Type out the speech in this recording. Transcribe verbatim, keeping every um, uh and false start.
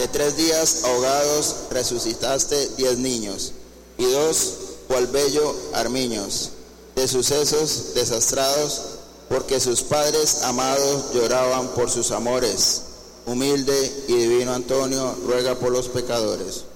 De tres días ahogados resucitaste diez niños, y dos, cual bello armiños, de sucesos desastrados, porque sus padres amados lloraban por sus amores. Humilde y divino Antonio, ruega por los pecadores.